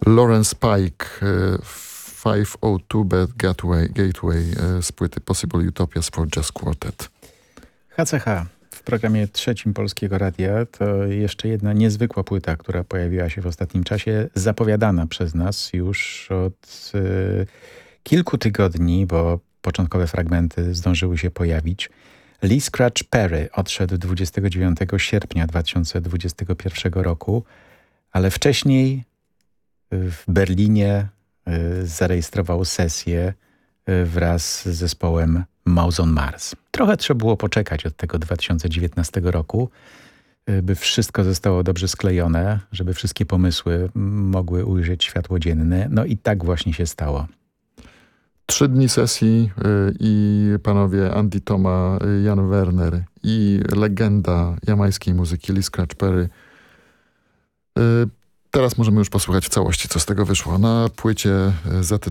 Lawrence Pike, 502 Bed Gateway z płyty Possible Utopias for Jazz Quartet. HCH w programie trzecim Polskiego Radia to jeszcze jedna niezwykła płyta, która pojawiła się w ostatnim czasie, zapowiadana przez nas już od kilku tygodni, bo początkowe fragmenty zdążyły się pojawić. Lee Scratch Perry odszedł 29 sierpnia 2021 roku, ale wcześniej w Berlinie zarejestrował sesję wraz z zespołem Mouse on Mars. Trochę trzeba było poczekać od tego 2019 roku, by wszystko zostało dobrze sklejone, żeby wszystkie pomysły mogły ujrzeć światło dzienne. No i tak właśnie się stało. 3 dni sesji i panowie Andy Toma, Jan Werner i legenda jamańskiej muzyki Lee Scratch Perry. Teraz możemy już posłuchać w całości, co z tego wyszło. Na płycie